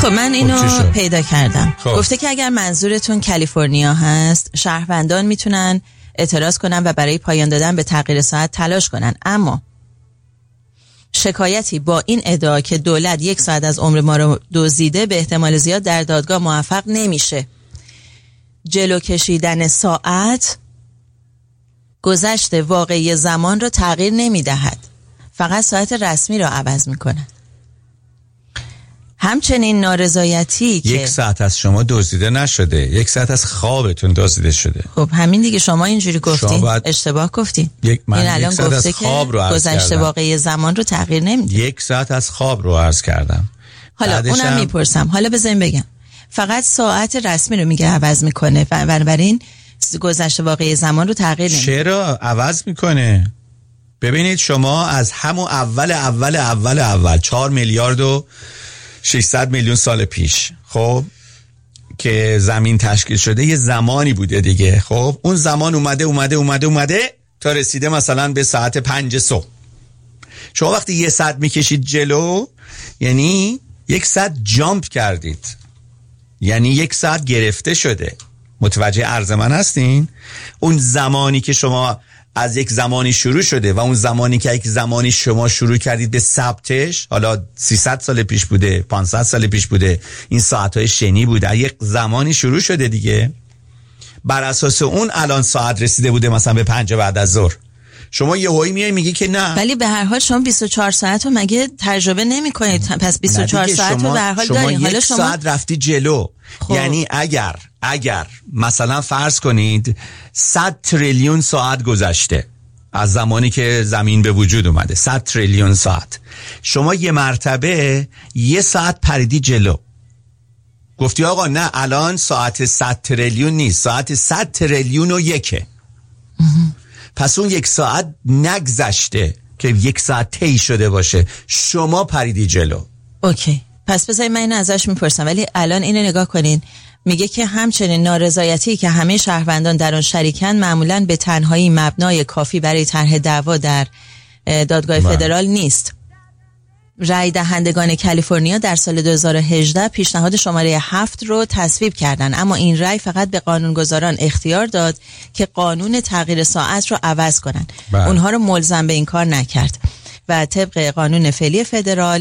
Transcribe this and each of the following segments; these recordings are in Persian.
خب من اینو پیدا کردم. گفته که اگر منظورتون کالیفرنیا هست، شهروندان میتونن اعتراض کنن و برای پایان دادن به تغییر ساعت تلاش کنن، اما شکایتی با این ادعا که دولت 1 ساعت از عمر ما رو دزدیده به احتمال زیاد در دادگاه موفق نمیشه. جلو کشیدن ساعت گذشت واقعی زمان رو تغییر نمیدهد، فقط ساعت رسمی رو عوض میکنه. همچنین نارضایتی که 1 ساعت از شما دزدیده نشده، 1 ساعت از خوابتون دزدیده شده. خب همین دیگه، شما اینجوری گفتین، اشتباه گفتین. این الان گفته که گذشته واقعی زمان رو تغییر نمیده. 1 ساعت از خواب رو عرض کردم. حالا اونم میپرسم، حالا بذاریم بگم، فقط ساعت رسمی رو میگه عوض میکنه، بنابراین گذشته واقعی زمان رو تغییر نمیده. چرا عوض میکنه؟ ببینید شما از همون اول 4 میلیارد و 600 میلیون سال پیش، خب که زمین تشکیل شده، یه زمانی بوده دیگه. خب اون زمان اومده تا رسیده مثلا به ساعت 5 صبح. شما وقتی 1 ساعت میکشید جلو، یعنی 1 ساعت جامپ کردید، یعنی 1 ساعت گرفته شده. متوجه عرض من هستین؟ اون زمانی که شما از یک زمانی شروع شده و اون زمانی که یک زمانی شما شروع کردید به ثبتش، حالا 300 سال پیش بوده، 500 سال پیش بوده، این ساعت‌های شنی بوده، یک زمانی شروع شده دیگه. بر اساس اون الان ساعت رسیده بوده مثلا به 5 بعد از ظهر. شما یه هایی میای میگی که نه، ولی به هر حال شما 24 ساعت رو مگه تجربه نمی کنید؟ پس 24 ساعت رو به هر حال دارید. حالا شما 1 ساعت رفتی جلو. خب. یعنی اگر مثلا فرض کنید 100 تریلیون ساعت گذشته از زمانی که زمین به وجود اومده، 100 تریلیون ساعت، شما یه مرتبه 1 ساعت پریدی جلو، گفتی آقا نه الان ساعت 100 تریلیون نیست، ساعت 100 تریلیون و 1. پس اون 1 ساعت نگذشته که 1 ساعت طی شده باشه، شما پریدی جلو. اوکی، پس بذارید من اینو ازش میپرسم، ولی الان اینو نگاه کنین. میگه که همچنین نارضایتی که همه شهروندان در آن شریکن معمولاً به تنهایی مبنای کافی برای طرح دعوا در دادگاه فدرال نیست. رای دهندگان کالیفرنیا در سال 2018 پیشنهاد شماره 7 رو تصویب کردند، اما این رای فقط به قانونگذاران اختیار داد که قانون تغییر ساعت رو عوض کنند. اونها رو ملزم به این کار نکرد و طبق قانون فعلی فدرال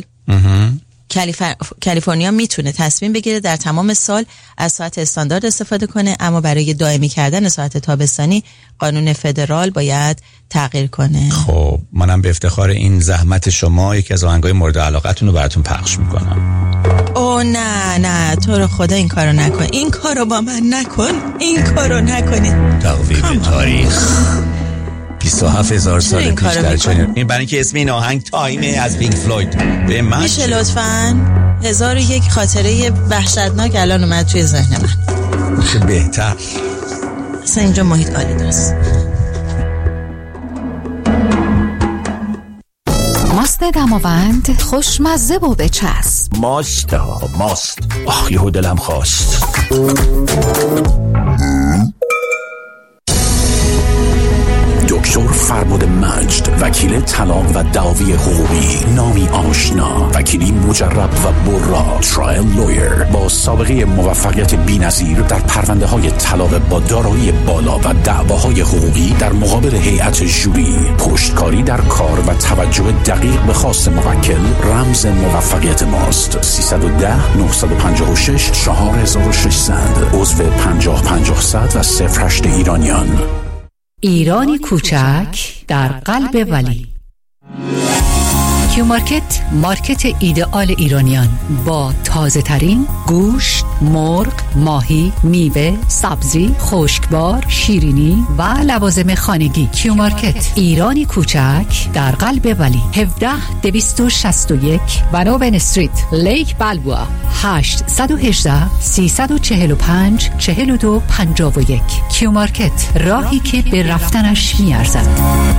کالیفرنیا میتونه تصمیم بگیره در تمام سال از ساعت استاندارد استفاده کنه، اما برای دائمی کردن ساعت تابستانی قانون فدرال باید تغییر کنه. خب منم به افتخار این زحمت شما یکی از آهنگای مورد علاقتون رو براتون پخش میکنم. اوه نه تو رو خدا این کارو نکن، این کارو با من نکن، این کارو نکنید. تقویم تاریخ 27,000 سال پیش در چنین، این برای اینکه اسم این آهنگ تایمه از پینک فلوید. به من میشه لطفاً 1001 خاطره وحشتناک الان اومد توی ذهن من. چه بهتر. اصلا اینجا محیط عالی دست. ماست دماوند خوشمزه و بچسب. ماست آخ یهو دلم خواست. دکتر فربد مجد، وکیل طلاق و دعاوی حقوقی، نامی آشنا، وکیلی مجرب و برا، ترایل لویر با سابقه موفقیت بی‌نظیر در پرونده‌های طلاق با دارایی بالا و دعواهای حقوقی در مقابل هیئت ژوری، پشتکاری در کار و توجه دقیق به خواست موکل رمز موفقیت ماست. 310 956 4600 عضو 50-50 و 08 ایرانیان. ایرانی کوچک در قلب ولی. کیو مارکت، مارکت ایدئال ایرانیان با تازه ترین گوشت، مرغ، ماهی، میوه، سبزی، خشکبار، شیرینی و لوازم خانگی. کیو مارکت ایرانی کوچک در قلب ولی، 17261 بنوبن استریت، لیک بلبوآ، 818 345 4251. کیو مارکت، راهی که به رفتنش میارزد.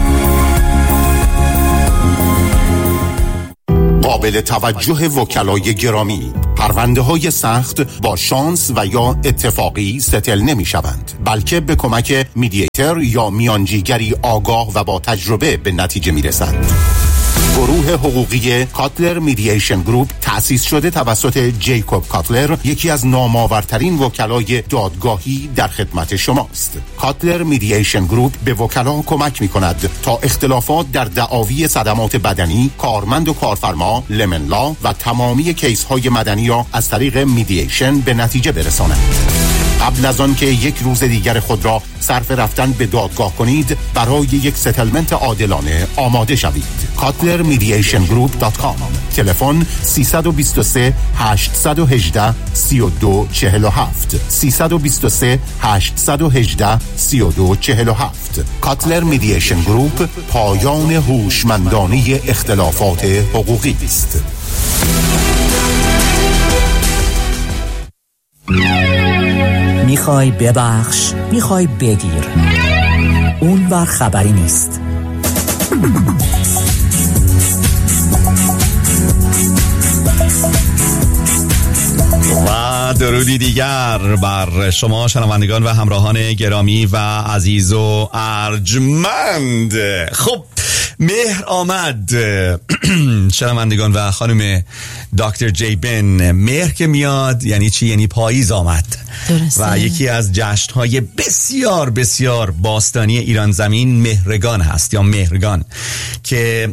قابل توجه وکلای گرامی، پرونده های سخت با شانس و یا اتفاقی ستل نمی شوند، بلکه به کمک میدییتر یا میانجیگری آگاه و با تجربه به نتیجه می رسند. گروه حقوقی کاتلر میدییشن گروپ تأسیس شده توسط جیکوب کاتلر، یکی از نامآورترین وکلای دادگاهی در خدمت شماست. کاتلر میدییشن گروپ به وکلا کمک می‌کند تا اختلافات در دعاوی صدمات بدنی، کارمند و کارفرما، لمن لا و تمامی کیس‌های مدنی را از طریق میدییشن به نتیجه برساند. قبل از آن که یک روز دیگر خود را صرف رفتن به دادگاه کنید، برای یک ستلمنت عادلانه آماده شوید. KatlerMediationGroup.com. تلفن 323 818 3247 323 818 3247. کاتلر میدییشن گروپ، پایان هوشمندانه اختلافات حقوقی است. میخوای ببخش، میخوای بگیر، اون بر خبری نیست. و درودی دیگر بر شما شنوندگان و همراهان گرامی و عزیز و ارجمند. خب مهر آمد شنوندگان و خانم دکتر جی بن. مهر که میاد یعنی چی؟ یعنی پاییز آمد. درسته. و یکی از جشن‌های بسیار بسیار باستانی ایران زمین مهرگان هست یا مهرگان که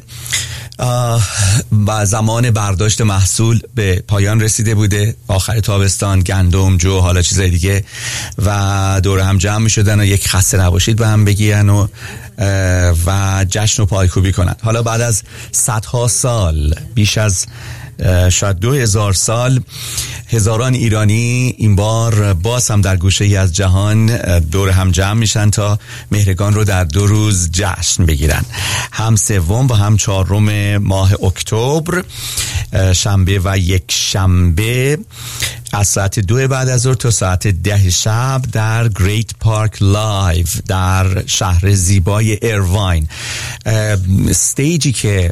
با زمان برداشت محصول به پایان رسیده بوده، آخر تابستان گندم، جو، حالا چیزای دیگه، و دور هم جمع می شدن و یک خسته نباشید به هم بگیرن و جشن و پایکوبی کنن. حالا بعد از صدها سال، بیش از شاید 2000 سال، هزاران ایرانی این بار باز هم در گوشه ای از جهان دور هم جمع میشن تا مهرگان رو در 2 روز جشن بگیرن. هم سوم و هم چهارم ماه اکتبر، شنبه و یک شنبه، از ساعت 2 بعد از ظهر تا ساعت 10 شب در گریت پارک لایو در شهر زیبای ایرواین. استیجی که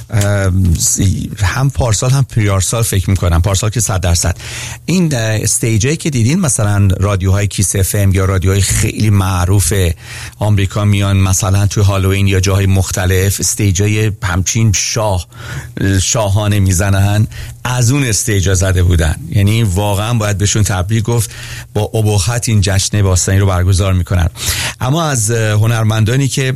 هم پارسال هم پریارسال فکر میکنم، پارسال که 100%، این استیجایی که دیدین مثلا رادیوهای کیس اف ام یا رادیوهای خیلی معروف آمریکا میان مثلا تو هالووین یا جاهای مختلف استیجای همچین شاهانه میزنن، از اون استیجا زده بودن. یعنی واقعا باید بهشون تبریک گفت، با ابهت این جشن باستانی رو برگزار میکنن. اما از هنرمندانی که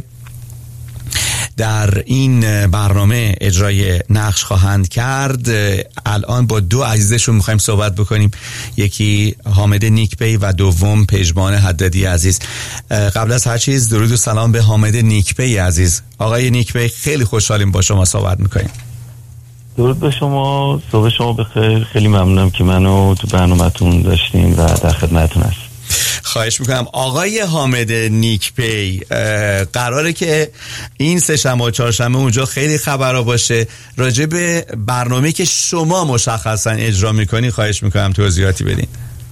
در این برنامه اجرای نقش خواهند کرد، الان با 2 عزیزشون میخوایم صحبت بکنیم. یکی حامد نیکپی و دوم پژمان حدادی عزیز. قبل از هر چیز درود و سلام به حامد نیکپی عزیز. آقای نیکپی، خیلی خوشحالیم با شما صحبت میکنیم. درود به شما، صبح شما بخیر. خیلی ممنونم که منو تو برنامه‌تون داشتین و در خدمتتون هستم. خواهش میکنم. آقای حامد نیکپی، قراره که این 3 شنبه و 4 شنبه اونجا خیلی خبرها باشه راجع به برنامه‌ای که شما مشخصا اجرا میکنین. خواهش میکنم توضیحاتی بدین.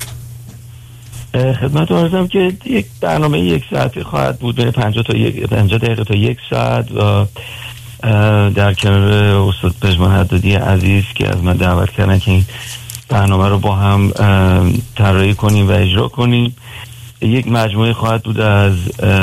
خدمت عرضم که یک برنامه 1 ساعتی خواهد بود، بین 50 دقیقه تا 1 ساعت، و در کنار استاد پژمان حدادی عزیز که از من دعوت کردن که این برنامه رو با هم طراحی کنیم و اجرا کنیم. یک مجموعه خواهد بود از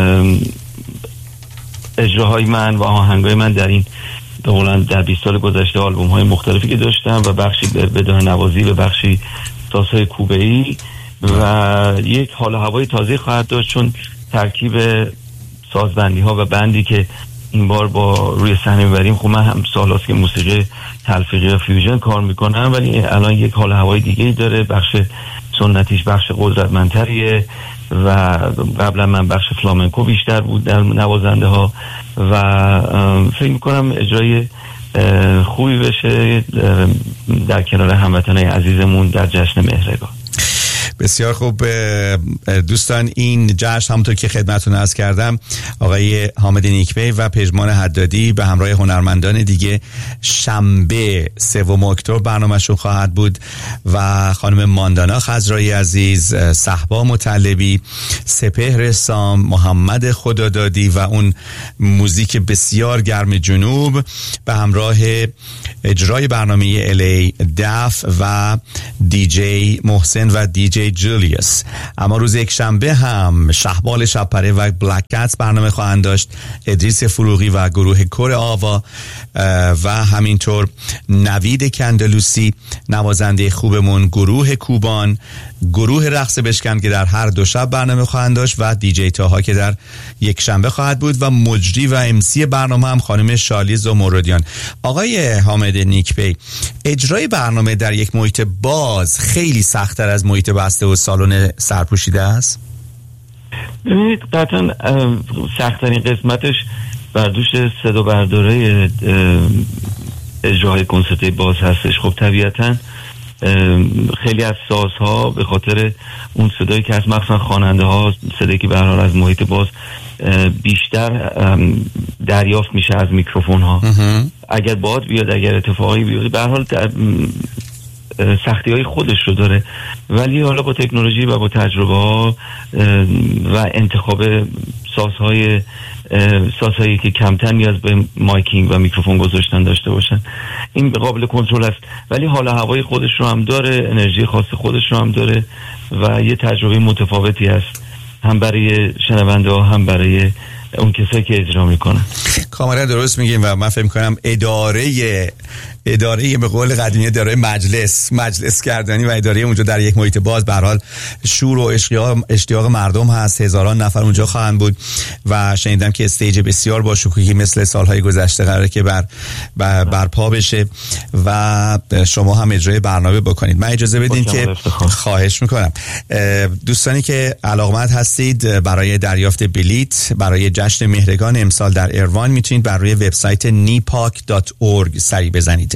اجراهای من و آهنگای من در این در 20 سال گذشته، آلبوم های مختلفی که داشتم و بخشی بدون نوازی و بخشی سازهای کوبه‌ای، و یک حال و هوای تازه خواهد داشت، چون ترکیب سازبندی ها و بندی که این بار با روی صحنه میبریم، خب من هم سال هاست که موسیقی تلفیقی و فیوژن کار میکنم، ولی الان یک حال هوای دیگه داره. بخش سنتیش بخش قدرتمندتریه و قبلا من بخش فلامنکو بیشتر بود در نوازنده ها، و فکر میکنم اجرای خوبی بشه در کنار هموطنای عزیزمون در جشن مهرگان. بسیار خوب دوستان، این جشن همونطور که خدمتتون عرض کردم، آقای حامد نیکپی و پژمان حدادی به همراه هنرمندان دیگه شنبه 3 اکتبر برنامه‌شون خواهد بود، و خانم ماندانا خضرایی عزیز، صحبا مطلبی، سپهر سام، محمد خدادادی و اون موزیک بسیار گرم جنوب به همراه اجرای برنامه الی دف و دیجی محسن و دیجی جولیوس. اما روز یک شنبه هم شهبال شبپره و بلک کتس برنامه خواهند داشت، ادریس فروغی و گروه کور آوا و همینطور نوید کندلوسی نوازنده خوبمون، گروه کوبان، گروه رقص بشکن که در هر دو شب برنامه خواهند داشت و دیجی تاها که در یک شنبه خواهد بود و مجری و امسی برنامه هم خانم شالیز و موردیان. آقای حامد نیکبی، اجرای برنامه در یک محیط باز خیلی سخت‌تر از محیط بسته و سالن سرپوشیده است؟ ببینید قطعا سخت‌ترین قسمتش بر دوش صدا برداره اجرای کنسرت باز هستش. خب طبیعتاً خیلی از سازها به خاطر اون صدایی که از مخصوصا خواننده ها، صدایی که به هر حال از محیط باز بیشتر دریافت میشه از میکروفون ها، اگر باد بیاد، اگر اتفاقی بیاد، به هر حال سختی های خودش رو داره. ولی حالا با تکنولوژی و با تجربه ها و انتخاب سازهایی که کمتر نیاز به مایکینگ و میکروفون گذاشتن داشته باشن، این قابل کنترل است. ولی حالا هوای خودش رو هم داره، انرژی خاص خودش رو هم داره و یه تجربه متفاوتی است، هم برای شنونده ها هم برای اون کسایی که اجرا میکنن. کاملا درست میگیم و من فکر میکنم اداره به قول قدیمی اداره مجلس کردنی و اداره اونجا در یک محیط باز به هر حال شور و اشتیاق مردم هست. هزاران نفر اونجا خواهند بود و شنیدم که استیج بسیار با شکوهی مثل سالهای گذشته قراره که برپا بشه و شما هم اجرای برنامه بکنید. من اجازه بدین که خواهش میکنم دوستانی که علاقمند هستید برای دریافت بلیت برای جشن مهرگان امسال در اروان میتونید بر روی وبسایت nipak.org سری بزنید.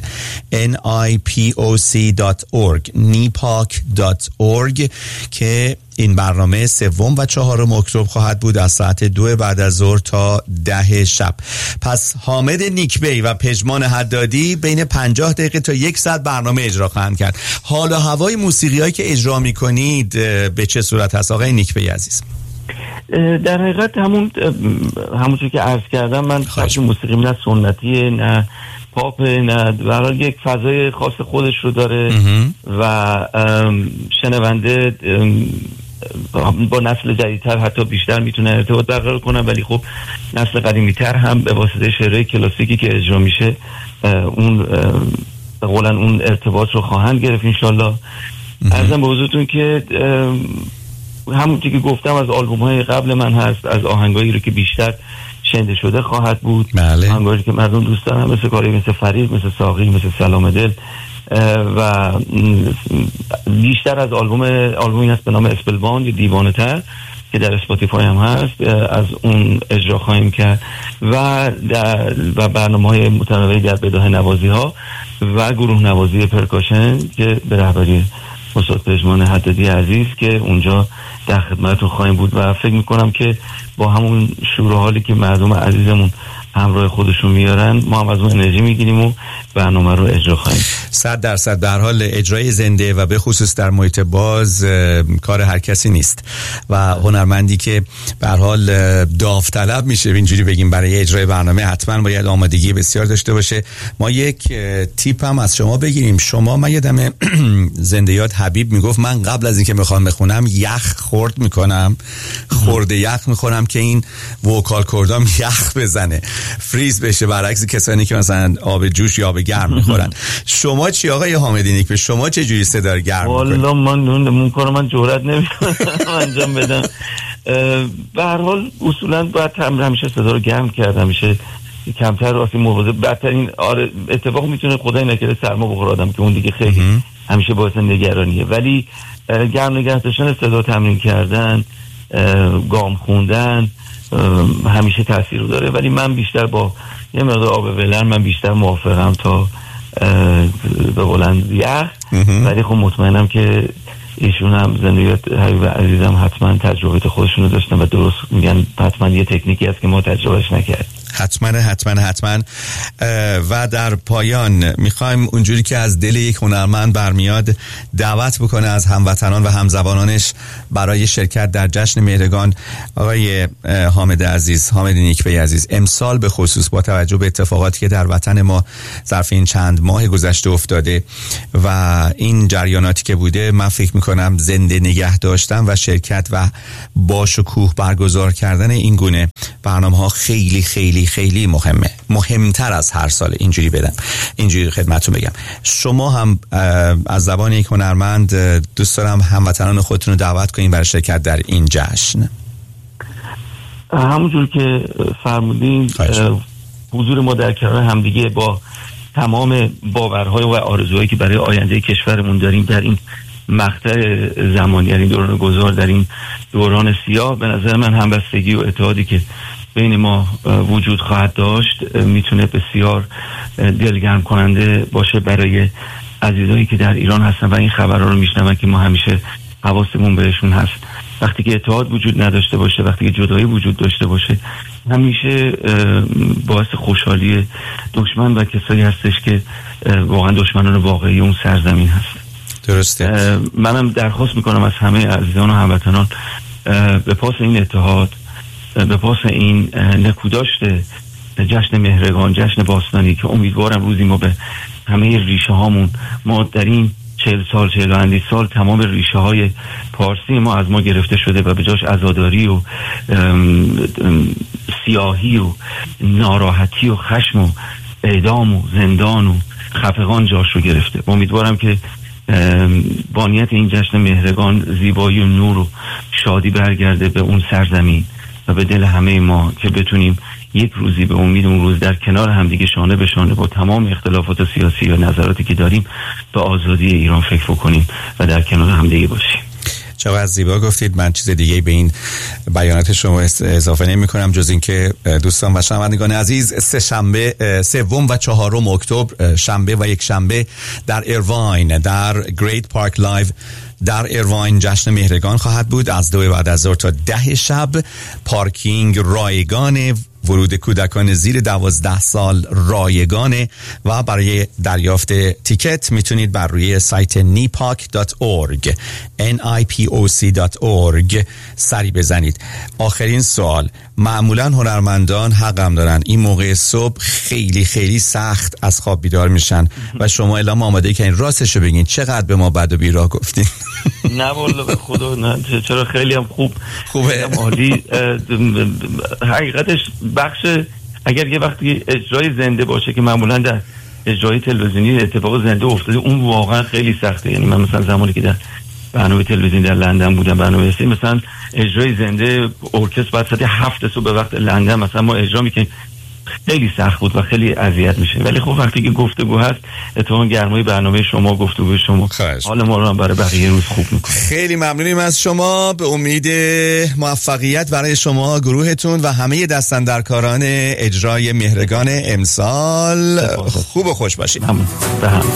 nipoc.org nipak.org که این برنامه 3 و 4 اکتبر خواهد بود از ساعت 2 بعد از ظهر تا 10 شب. پس حامد نیکبی و پژمان حدادی بین 50 دقیقه تا 1 ساعت برنامه اجرا خواهند کرد. حال و هوای موسیقیایی که اجرا میکنید به چه صورت هست آقای نیکبی عزیز؟ در حقیقت همونطور که عرض کردم، من موسیقی نه سنتیه نه پاپ نه، برای یک فضای خاص خودش رو داره و شنونده با نسل جدیدتر حتی بیشتر میتونه ارتباط برقرار کنه، ولی خب نسل قدیمیتر هم به واسطه شعرهای کلاسیکی که اجرا میشه اون به قولن اون ارتباط رو خواهند گرفت انشالله. عرضم به حضورتون که همونطور که گفتم از آلبوم‌های قبل من هست، از آهنگایی رو که بیشتر شنیده شده خواهد بود، آهنگایی که مردم دوست دارن، مثل کاری مثل فرید، مثل ساقی، مثل سلام دل و بیشتر از آلبومی هست به نام اسپلباند یا دیوانه تر که در اسپاتیفای هم هست، از اون اجرا خواهیم کرد و برنامه‌های متنوعی در بداهه نوازی ها و گروه نوازی پرکاشن که به رهبری استاد پژمان حدادی عزیز که اونجا در خدمتتون خواهیم بود و فکر میکنم که با همون شور و حالی که مردم عزیزمون همراه خودشون میارن ما هم از اون انرژی میگیریم و برنامه رو اجرا خواهیم. 100% در حال اجرای زنده و به خصوص در محیط باز کار هر کسی نیست و هنرمندی که به هر حال داوطلب میشه اینجوری بگیم برای اجرای برنامه حتما باید آمادگی بسیار داشته باشه. ما یک تیپ هم از شما بگیریم. شما من یادم زنده یاد حبیب میگفت من قبل از اینکه میخوام بخونم یخ خورد میکنم، خورده یخ میخورم که این وکال کردام یخ بزنه، فریز بشه، برعکس کسانی که مثلا آب جوش یا آب گرم میخورن. شما چی آقای حامدی نیک؟ به شما چه جوری صدا گرم میکنید؟ والا من کارو من جرئت نمیکنم انجام بدم. به هر حال اصولا باید همیشه صدا رو گرم کرد، همیشه کمتر راسی مواظب. بدترین اتفاق میتونه خدای نکرده سرما بخوره آدم که اون دیگه خیلی همیشه باعث نگرانیه، ولی گرم نگه داشتن صدا، تمرین کردن، گام خوندن همیشه تاثیر رو داره. ولی من بیشتر با یه مقدار آب ولرم من بیشتر موافقم تا به بلند یخ، ولی خب مطمئنم که ایشون هم زندگیت حبیب عزیزم حتما تجربه خودشون رو داشتن و درست میگن حتما یه تکنیکی هست که ما تجربهش نکردیم. حتما. و در پایان میخوایم اونجوری که از دل یک هنرمند برمیاد دعوت بکنه از هموطنان و همزبانانش برای شرکت در جشن مهرگان. آقای حامد عزیز، حامد نیکبی عزیز، امسال به خصوص با توجه به اتفاقاتی که در وطن ما ظرف این چند ماه گذشته افتاده و این جریاناتی که بوده، من فکر میکنم زنده نگه داشتن و شرکت و با شکوه برگزار کردن این گونه برنامه‌ها خیلی خیلی خیلی مهمه، مهمتر از هر سال. اینجوری خدمتتون بگم، شما هم از زبان یک هنرمند دوست دارم هموطنان خودتون رو دعوت کنین برای شرکت در این جشن. همونجور که فرمودین حضور ما در کنار همدیگه با تمام باورهای و آرزوهایی که برای آینده کشورمون داریم در این مقطع زمانی، یعنی دوران گذار، در این دوران سیاه، به نظر من همبستگی و اتحادی که بین ما وجود خواهد داشت میتونه بسیار دلگرم کننده باشه برای عزیزایی که در ایران هستن و این خبرها رو میشنون که ما همیشه حواسمون بهشون هست. وقتی که اتحاد وجود نداشته باشه، وقتی که جدایی وجود داشته باشه، همیشه باعث خوشحالی دشمن و کسایی هستش که واقعا دشمنان واقعی اون سرزمین هست. درسته. منم درخواست میکنم از همه عزیزان و هموطنان به پاس این اتحاد، به پاس این نکوداشت جشن مهرگان، جشن باستانی که امیدوارم روزی ما به همه ریشه هامون، ما در این 40 سال 40 سال تمام ریشه های پارسی ما از ما گرفته شده و به جاش عزاداری و سیاهی و ناراحتی و خشم و اعدام و زندان و خفقان جاش رو گرفته. امیدوارم که بانیت این جشن مهرگان زیبایی و نور و شادی برگرده به اون سرزمین و به دل همه ما که بتونیم یک روزی به امید اون روز در کنار همدیگه شانه به شانه با تمام اختلافات سیاسی و نظراتی که داریم به آزادی ایران فکر کنیم و در کنار همدیگه باشیم. چقدر زیبا گفتید. من چیز دیگه به این بیانات شما اضافه نمی کنم جز این که دوستان و شنوندگان عزیز، سوم و چهارم اکتبر، شنبه و یک شنبه در ایرواین، در گریت پارک لایو در ایرواین جشن مهرگان خواهد بود از 2 بعد از ظهر تا 10 شب. پارکینگ رایگان، ورود کودکان زیر 12 سال رایگانه و برای دریافت تیکت میتونید بر روی سایت nipoc.org nipoc.org سری بزنید. آخرین سوال، معمولا هنرمندان حقم دارن این موقع صبح خیلی خیلی سخت از خواب بیدار میشن و شما اعلام آماده که این راستشو بگین، چقدر به ما بد و بیراه گفتین؟ نه والا به خدا نه، چرا خیلی هم خوبه، عالی. حقیقتش بخش اگر یه وقتی اجرای زنده باشه که معمولا در اجرای تلویزیونی اتفاق زنده افتاده، اون واقعا خیلی سخته. یعنی من مثلا زمانی که در برنامه تلویزیونی در لندن بودم، برنامه مثلا اجرای زنده ارکستر بعد ساعت 7 صبح به وقت لندن مثلا ما اجرا میکنیم، خیلی سخت بود و خیلی اذیت میشه. ولی خب وقتی که گفتگو هست، اتفاقا گرمای برنامه شما، گفتگو شما حال ما رو هم برای بقیه روز خوب میکنه. خیلی ممنونیم از شما. به امید موفقیت برای شما، گروهتون و همه دستاندرکاران اجرای مهرگان امسال. خوب و خوش باشید.